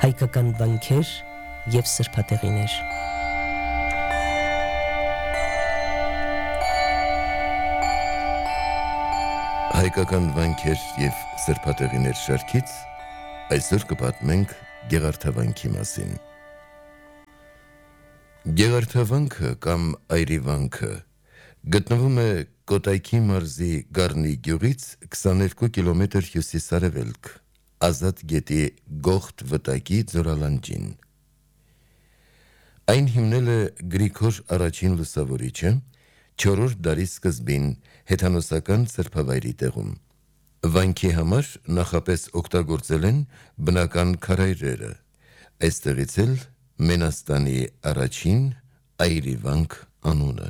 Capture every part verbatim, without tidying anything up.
հայկական վանքեր և սրբատեղիներ։ Հայկական վանքեր և սրբատեղիներ շարքից այսօր կպատմենք Գեղարդավանքի մասին։ Գեղարդավանքը կամ Այրիվանքը գտնվում է Կոտայքի մարզի Գառնի գյուղից քսաներկու կիլոմետր հյուսիս-արևելք, Ազատ գետի Գողթ վտակի ձորալանջին։ Այն հիմնել է Գրիգոր առաջին լուսավորիչը չորրորդ դարի սկզբին հեթանոսական սրբավայրի տեղում։ Վանքի համար նախապես օգտագործել են բնական քարայրերը, այստեղից էլ Մենաստանի առաջին Այրիվանք անունը։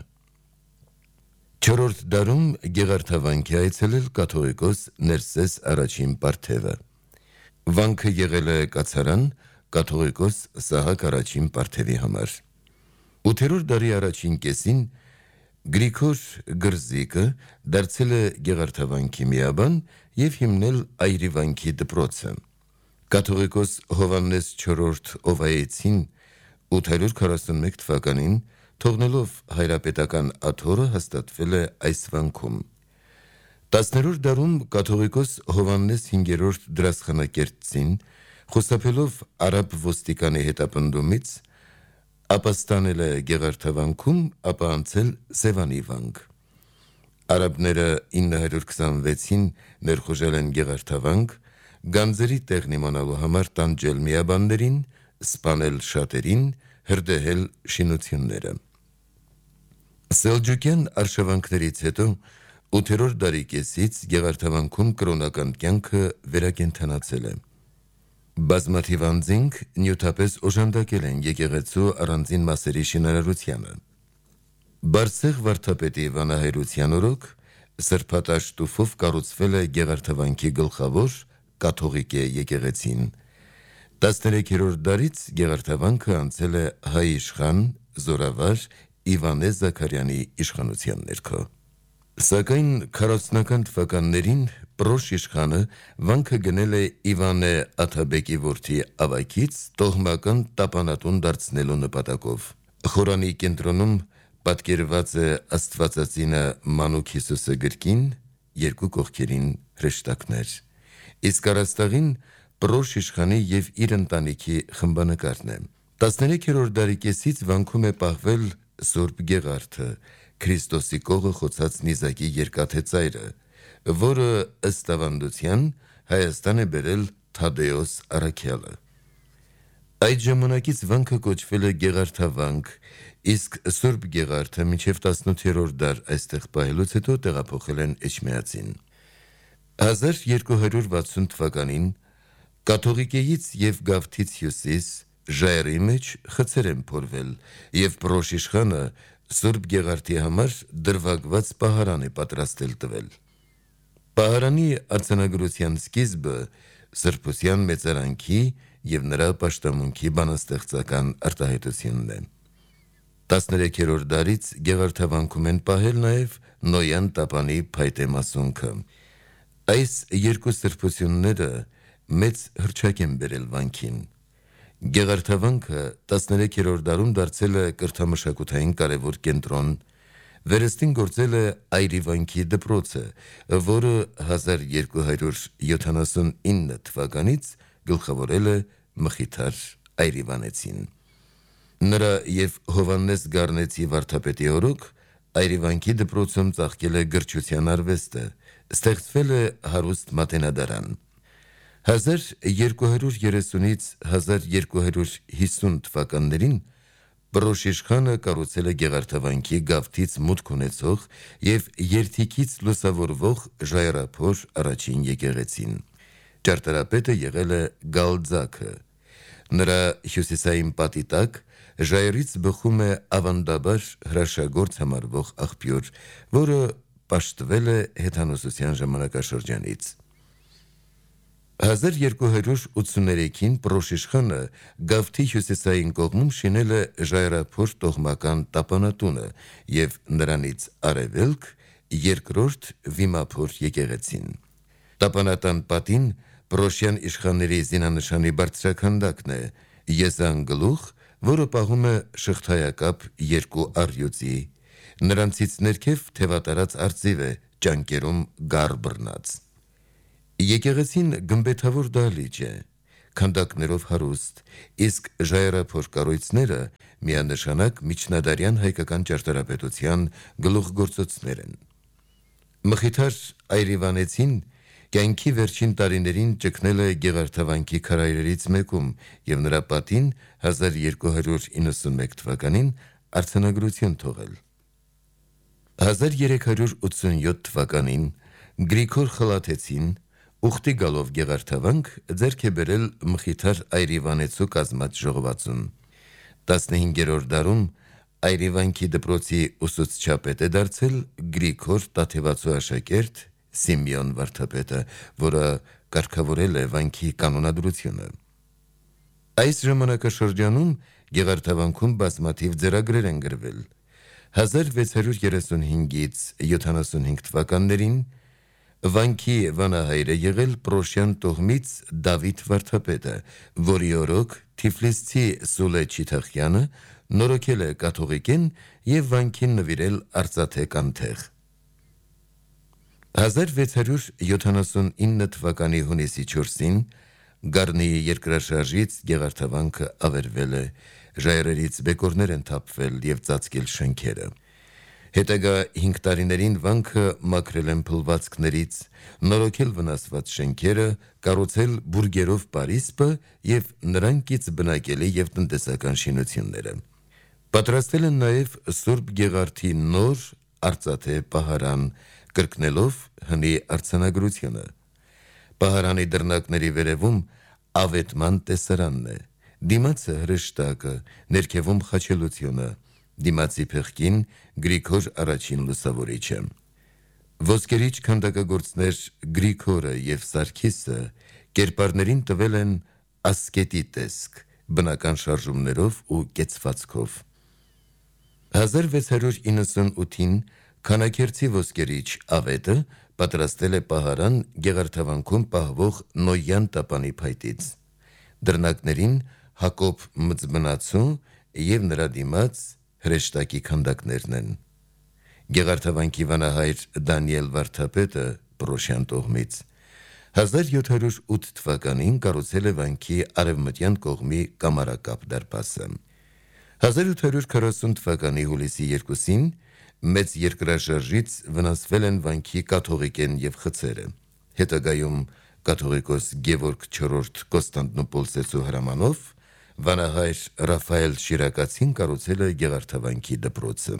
Չորրորդ դարում Գեղարդավանք է այցելել կաթողիկոս Ներսես առաջին Պարթևը։ Վանքը եղել է կացարան կաթողիկոս Սահակ առաջին Պարթևի համար։ Ութերորդ դարի առաջին կեսին Գրիգոր Գրզիկը դարձել է Գեղարդավանքի միաբան և հիմնել Այրիվանքի դպրոցը։ Կաթողիկոս Հովհաննես չորրորդ Օվայեցին ութ հարյուր քառասունմեկ թվականին թողնելով հայրապետական աթոռը հաստատվել է այս վանքում։ Տասներորդ դարում կաթողիկոս Հովհաննես հինգերորդ Դրասխանակերտցին խուսափելով արաբ ոստիկանի հետապնդումից ապաստանել է Գեղարդավանքում, ապա անցել Սևանի վանք։ Արաբները ինը հարյուր քսանվեցին ներխուժել են Գեղարդավանք, գանձերի տեղն իմանալու համար տանջել միաբաններին, սպանել շատերին, հրդեհել շինությունները։ Սելջուկյան արշավանքներից հետո ութերորդ դարի կեսից Գեղարդավանքում կրոնական կյանքը վերակենդանացել է։ Բազմաթիվ անձինք նյութապես օժանդակել են եկեղեցու առանձին մասերի շինարարությանը։ Բարսեղ վարդապետի վանահայրության օրոք սրբատաշ տուֆով կառուցվել է Գեղարդավանքի գլխավոր կաթողիկե եկեղեցին։ տասներեքերորդ դարից Գեղարդավանքը անցել է հայ իշխան զորավար Իվանե Զաքարյանի իշխանության ներքո։ Սակայն քառասունական թվականներին Պրոշ իշխանը վանքը գնել է Իվանե Աթաբեկի որդի Ավագից տոհմական տապանատուն դարձնելու նպատակով։ Խորանի կենտրոնում պատկերված է Աստվածածինը Մանուկ Հիսուսը գրկին, երկու կողքերին հրեշտակներ։ Իսկ առաստաղին Պրոշ իշխանի և իր ընտանիքի խմբանկարն է։ տասներեքերորդ դարի կեսից վանքում է պահվել Սուրբ Գեղարդը, Քրիստոսի կողը խոցած նիզակի երկաթե ծայրը, որը ըստ ավանդության Հայաստան է բերել Թադեոս առաքյալը։ Այդ ժամանակից վանքը կոչվել է Գեղարդավանք, իսկ Սուրբ Գեղարդը մինչև տասնութերորդ դար այստեղ պահելուց հետո տեղափոխել են Էջմիածին։ հազար երկու հարյուր վաթսուն թվականին կաթողիկեից և Գավթից հյուսիս ժայռի մեջ խցեր են փորվել և Պրոշ իշխանը Սուրբ Գեղարդի համար դրվագված պահարան է պատրաստել տվել։ Պահարանի արձանագրության սկիզբը սրբության մեծարանքի և նրա պաշտամունքի բանաստեղծական արտահայտությունն է։ տասներեքերորդ դարից Գեղարդավանքում են պահել նաև Նոյան տապանի փայտե մասունքը։ Այս երկու սրբությունները մեծ հռչակ են բերել վանքին։ Գեղարդավանքը տասներեքերորդ դարում դարձել է կրթամշակութային կարևոր կենտրոն, վերստին գործել է Այրիվանքի դպրոցը, որը հազար երկու հարյուր յոթանասունինը թվականից գլխավորել է Մխիթար Այրիվանեցին։ Նրա և Հովհաննես Գառնեցի վարդապետի օրոք Այրիվանքի դպրոցում ծաղկել է գրչության արվեստը, ստեղծվել է հարուստ մատենադարան։ հազար երկու հարյուր երեսունից հազար երկու հարյուր հիսուն թվականներին Պրոշ իշխանը կառուցել է Գեղարդավանքի գավթից մուտք ունեցող և երթիքից լուսավորվող ժայռափոր առաջին եկեղեցին։ Ճարտարապետը եղել է Գալձաքը։ Նրա հյուսիսային պատի տակ ժայռից բխում է ավանդաբար հրաշագործ համարվող աղբյուր, որը պաշտվել է հեթանոսության ժամանակաշրջանից։ հազար երկու հարյուր ութսուներեքին Պրոշ իշխանը Գավթի հյուսիսային կողմում շինել է ժայռափոր տոհմական տապանատունը և նրանից արևելք երկրորդ վիմափոր եկեղեցին։ Տապանատան պատին Պրոշյան իշխանների զինանշանի բարձրաքանդակն է, Եզան գլուխ, որը պահում է շղթայակապ երկու առյուծի, նրանցից ներքև թևատարած արծիվ է, ճանկերում գար բռնած։ Եկեղեցին գմբեթավոր դահլիճ է, քանդակներով հարուստ, իսկ ժայռափոր կառույցները միանշանակ միջնադարյան հայկական ճարտարապետության գլուխգործոցներ են։ Մխիթար Այրիվանեցին կյանքի վերջին տարիներին ճգնել է Գեղարդավանքի քարայրերից մեկում և նրա պատին հազար երկու հարյուր իննսունմեկ թվականին արձանագրություն թողել։ հազար երեք հարյուր ութսունյոթ թվականին Գրիգոր Խլաթեցին ուխտի գալով Գեղարդավանք ձեռք է բերել Մխիթար Այրիվանեցու կազմած ժողովածուն։ տասնհինգերորդ դարում Այրիվանքի դպրոցի ուսուցչապետ է դարձել Գրիգոր Տաթևացու աշակերտ Սիմեոն վարդապետը, որը կարգավորել է վանքի կանոնադրությունը։ Այս ժամանակաշրջանում Գեղարդավանքում բազմաթիվ ձեռագրեր են գրվել։ հազար վեց հարյուր երեսունհինգից յոթանասունհինգ թվականներին վանքի վանահայր է եղել Պրոշյան տոհմից Դավիթ վարդապետը, որի օրոք Թիֆլիսցի Սուլե Չիթախյանը նորոգել է կաթողիկեն և վանքին նվիրել արծաթե կանթեղ։ հազար վեց հարյուր յոթանասունինը թվականի հունիսի չորսին Գառնիի երկրաշարժից Գեղարդավանքը ավերվել է, ժայռերից բեկորներ են թափվել և ծածկել շենքերը։ Հետագա հինգ տարիներին վանքը մաքրել են փլվածքներից, նորոգել վնասված շենքերը, կառուցել բուրգերով պարիսպը և նրանքից բնակելի և տնտեսական շինությունները։ Պատրաստել են նաև Սուրբ Գեղարդի նոր արծաթե պահարան, կրկնելով հնի արձանագրությունը։ Պահարանի դռնակների վերևում ավետման տեսարանն է, դիմացը հրեշտակը, ներքևում խաչելությունը, դիմացի փեղկին Գրիգոր առաջին լուսավորիչը։ Ոսկերիչ քանդակագործներ Գրիգորը և Սարգիսը կերպարներին տվել են ասկետի տեսք, բնական շարժումներով ու կեցվածքով։ հազար վեց հարյուր իննսունութին Քանաքերցի ոսկերիչ Ավետը պատրաստել է պահարան Գեղարդավանքում պահվող Նոյան տապանի փայտից։ Դռնակներին Հակոբ Մծբնացու և նրա դիմաց հրեշտակի քանդակներն են։ Գեղարդավանքի վանահայր Դանիել վարդապետը Պրոշյան տոհմից հազար յոթ հարյուր ութ թվականին կառուցել է վանքի արևմտյան կողմի կամարակապ դարպասը։ հազար ութ հարյուր քառասուն թվականի հուլիսի երկուսին մեծ երկրաշարժից վնասվել են վանքի կաթողիկեն և խցերը։ Հետագայում կաթողիկոս Գևորգ չորրորդ Կոստանդնուպոլսեցու հրամանով վանահայր Ռաֆայել Շիրակացին կառուցել է Գեղարդավանքի դպրոցը։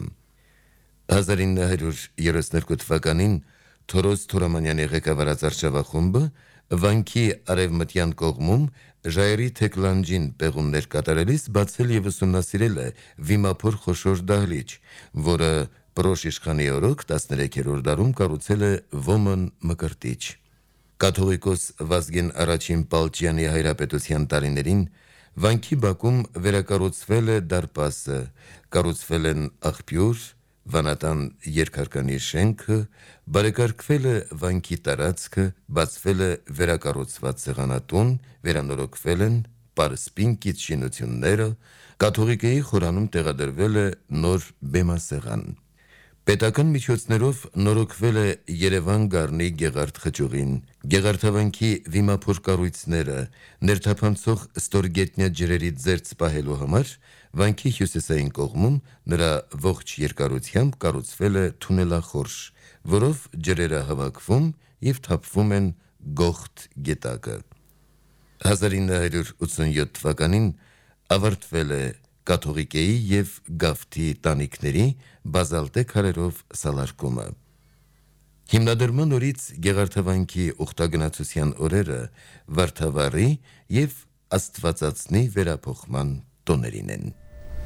հազար ինը հարյուր երեսունհինգ թվականին Թորոս Թորամանյանի ղեկավարած արշավախումբը վանքի արևմտյան կողմում ժայռի թեքլանջին պեղումներ կատարելիս բացել և ուսումնասիրել է վիմափոր խոշոր դահլիճ, որը Պրոշ իշխանի օրոք տասներեքերորդ դարում կառուցել է Ոմն Մկրտիչ։ Կաթողիկոս Վազգեն առաջին Պալճյանի հայրապետության տարիներին վանքի բակում վերակառուցվել է դարպասը, կառուցվել են աղբյուր, վանատան երկհարկանի շենքը, բարեկարգվել է վանքի տարածքը, բացվել է վերակառուցված սեղանատուն, վերանորոգվել են պարսպինկից շինությունները, կաթողիկեի խորանում տեղադրվել է նոր բեմասեղան։ Պետական միջոցներով նորոգվել է Երևան Գառնի Գեղարդ խճուղին, Գեղարդավանքի վիմափոր կառույցները, ներթափանցող ստորգետնյա ջրերի ձերծ պահելու համար վանքի հյուսիսային կողմում նրա ողջ երկարությամբ կառուցվել է թունելախորշ, որով ջրերը հավաքվում և թափվում են Գողթ գետակը։ հազար ինը հարյուր ութսունյոթ թվականին ավարտվել է կաթողիկեի և գավթի տանիքների բազալտե քարերով սալարկումը։ Հիմնադրման օրից Գեղարդավանքի ուխտագնացության օրերը Վարդավառի և Աստվածածնի վերափոխման տոներին են։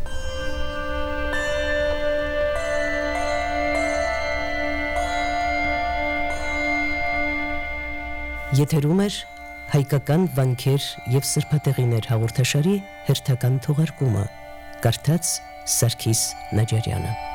Եթերում էր հայկական վանքեր և սրբատեղիներ հաղորդաշարի հերթական թողարկումը, կարդաց Սարգիս Նաջարյանը։